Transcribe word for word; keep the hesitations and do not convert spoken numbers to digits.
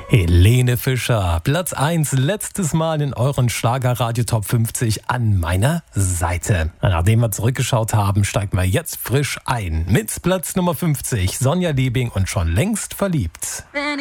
Helene Fischer, Platz eins, letztes Mal in euren Schlagerradio Top fünfzig an meiner Seite. Nachdem wir zurückgeschaut haben, steigen wir jetzt frisch ein. Mit Platz Nummer fünfzig, Sonja Liebing und schon längst verliebt.